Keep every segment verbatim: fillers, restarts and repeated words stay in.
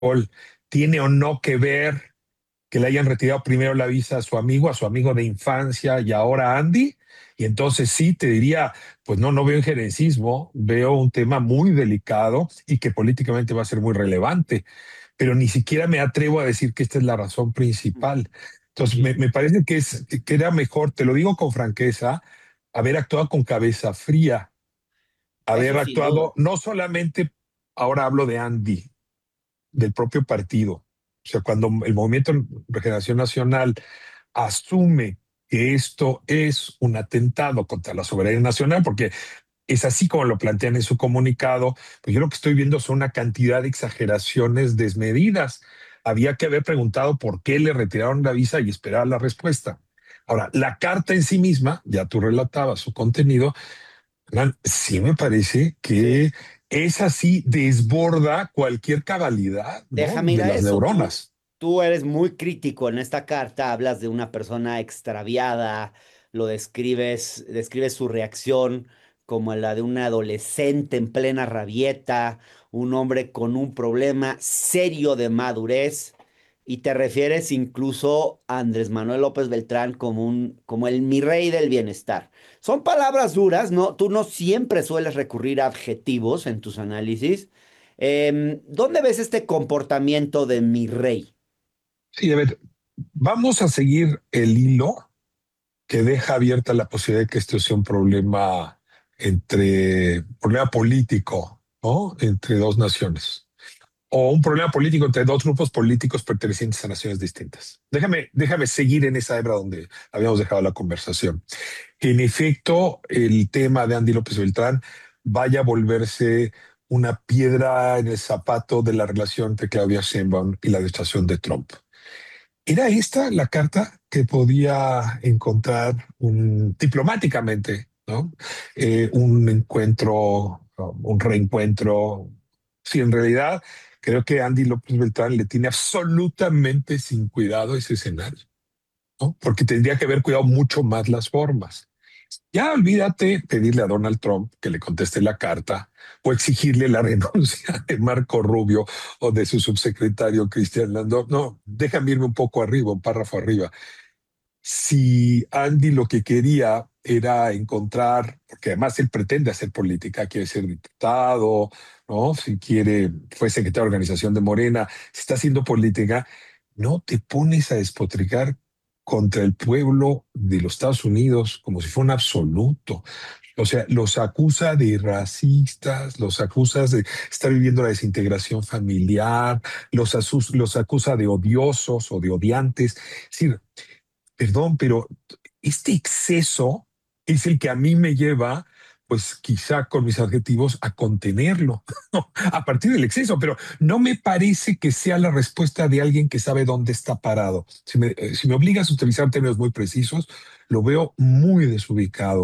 Paul, ¿tiene o no que ver que le hayan retirado primero la visa a su amigo, a su amigo de infancia y ahora a Andy? Y entonces sí te diría, pues no, no veo injerencismo, veo un tema muy delicado y que políticamente va a ser muy relevante, pero ni siquiera me atrevo a decir que esta es la razón principal. Entonces, me, Sí, me parece que, es, que era mejor, te lo digo con franqueza, haber actuado con cabeza fría, eso haber sin duda. actuado no solamente, ahora hablo de Andy, del propio partido. O sea, cuando el Movimiento de Regeneración Nacional asume que esto es un atentado contra la soberanía nacional, porque es así como lo plantean en su comunicado, pues yo lo que estoy viendo son una cantidad de exageraciones desmedidas. Había que haber preguntado por qué le retiraron la visa y esperar la respuesta. Ahora, la carta en sí misma, ya tú relatabas su contenido, Hernán, sí me parece Sí. que es así, desborda cualquier cabalidad, ¿no? Déjame ir De a las eso. Tú, neuronas. tú eres muy crítico en esta carta, hablas de una persona extraviada, lo describes, describes su reacción como la de un adolescente en plena rabieta, un hombre con un problema serio de madurez, y te refieres incluso a Andrés Manuel López Beltrán como un, como el mi rey del bienestar. Son palabras duras, ¿no? Tú no siempre sueles recurrir a adjetivos en tus análisis. Em, ¿dónde ves este comportamiento de mi rey? Sí, a ver, vamos a seguir el hilo que deja abierta la posibilidad de que esto sea un problema entre, problema político, ¿no? Entre dos naciones. O un problema político entre dos grupos políticos pertenecientes a naciones distintas. Déjame, déjame seguir en esa hebra donde habíamos dejado la conversación. Que en efecto el tema de Andy López Beltrán vaya a volverse una piedra en el zapato de la relación entre Claudia Sheinbaum y la administración de Trump. ¿Era esta la carta que podía encontrar un, diplomáticamente, ¿no? Eh, un encuentro, un reencuentro? Sí, en realidad creo que Andy López Beltrán le tiene absolutamente sin cuidado ese escenario, ¿no? Porque tendría que haber cuidado mucho más las formas. Ya olvídate pedirle a Donald Trump que le conteste la carta o exigirle la renuncia de Marco Rubio o de su subsecretario Cristian Landau. No, déjame irme un poco arriba, un párrafo arriba. Si Andy lo que quería era encontrar, porque además él pretende hacer política, quiere ser diputado, ¿no? Si quiere, fue secretario de organización de Morena, si está haciendo política, no te pones a despotricar contra el pueblo de los Estados Unidos como si fuera un absoluto. O sea, los acusa de racistas, los acusa de estar viviendo la desintegración familiar, los, asus- los acusa de odiosos o de odiantes. Es decir, perdón, pero este exceso es el que a mí me lleva, pues quizá con mis adjetivos, a contenerlo, a partir del exceso, pero no me parece que sea la respuesta de alguien que sabe dónde está parado. Si me, eh, si me obligas a utilizar términos muy precisos, lo veo muy desubicado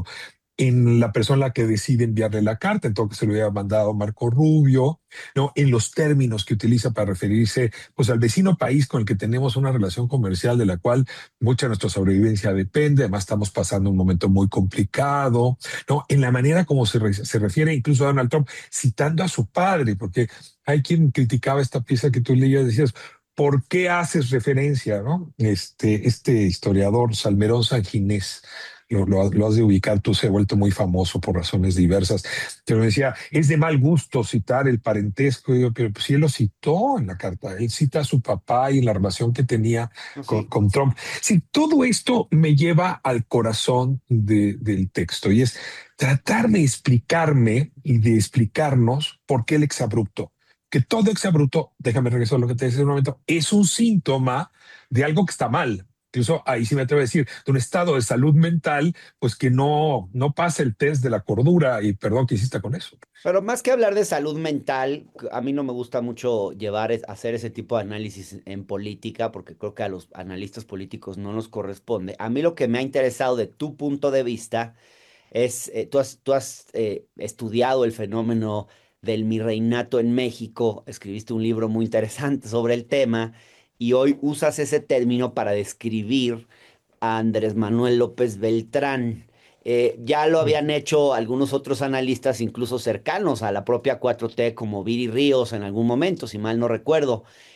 en la persona a la que decide enviarle la carta, entonces se lo había mandado Marco Rubio, ¿no? En los términos que utiliza para referirse pues al vecino país con el que tenemos una relación comercial de la cual mucha de nuestra sobrevivencia depende, además estamos pasando un momento muy complicado, ¿no? En la manera como se, re se refiere incluso a Donald Trump, citando a su padre, porque hay quien criticaba esta pieza que tú leías, decías, ¿por qué haces referencia, no? Este, este historiador Salmerón Sanginés, lo, lo, lo has de ubicar, tú se ha vuelto muy famoso por razones diversas, pero me decía, es de mal gusto citar el parentesco, y yo, pero pues, sí él lo citó en la carta, él cita a su papá y la relación que tenía No, con, sí. con Trump. Sí, todo esto me lleva al corazón de, del texto y es tratar de explicarme y de explicarnos por qué el exabrupto. Que todo exabrupto, déjame regresar a lo que te decía en un momento, es un síntoma de algo que está mal. Incluso ahí sí me atrevo a decir, de un estado de salud mental, pues que no, no pasa el test de la cordura y perdón que hiciste con eso. Pero más que hablar de salud mental, a mí no me gusta mucho llevar, es- hacer ese tipo de análisis en política, porque creo que a los analistas políticos no nos corresponde. A mí lo que me ha interesado de tu punto de vista es, eh, tú has, tú has eh, estudiado el fenómeno del virreinato en México, escribiste un libro muy interesante sobre el tema, y hoy usas ese término para describir a Andrés Manuel López Beltrán. Eh, ya lo habían hecho algunos otros analistas, incluso cercanos a la propia cuatro T, como Viri Ríos en algún momento, si mal no recuerdo.